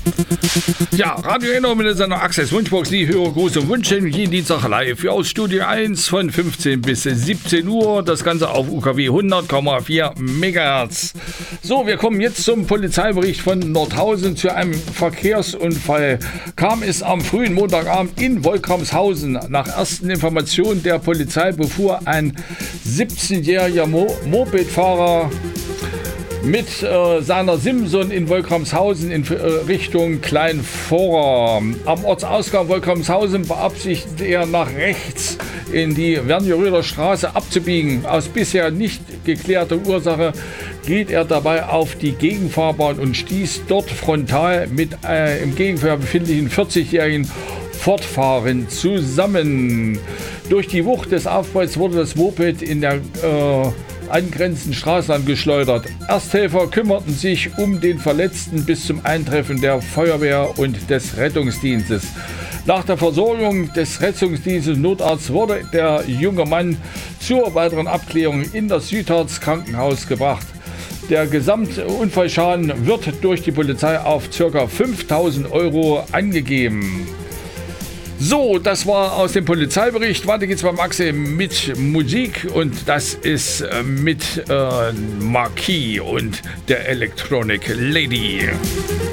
Ja, Radio Enno mit seiner Access Wunschbox, die höhere große Wünsche jeden Dienstag live aus Studio 1 von 15 bis 17 Uhr. Das Ganze auf UKW 100,4 MHz. So, wir kommen jetzt zum Polizeibericht von Nordhausen. Zu einem Verkehrsunfall kam es am frühen Montagabend in Wolkramshausen. Nach ersten Informationen der Polizei befuhr ein 17-jähriger Mopedfahrer mit seiner Simson in Wolkramshausen in Richtung Kleinvorer. Am Ortsausgang Wolkramshausen beabsichtigte er nach rechts in die Wernigeröder Straße abzubiegen. Aus bisher nicht geklärter Ursache geriet er dabei auf die Gegenfahrbahn und stieß dort frontal mit im Gegenverkehr befindlichen 40-jährigen Fortfahren zusammen. Durch die Wucht des Aufpralls wurde das Moped in der angrenzenden Straßenbahn geschleudert. Ersthelfer kümmerten sich um den Verletzten bis zum Eintreffen der Feuerwehr und des Rettungsdienstes. Nach der Versorgung des Rettungsdienstes Notarzt wurde der junge Mann zur weiteren Abklärung in das Südharz Krankenhaus gebracht. Der Gesamtunfallschaden wird durch die Polizei auf ca. 5.000 € angegeben. So, das war aus dem Polizeibericht. Weiter geht's beim Axel mit Musik und das ist mit Marquis und der Electronic Lady.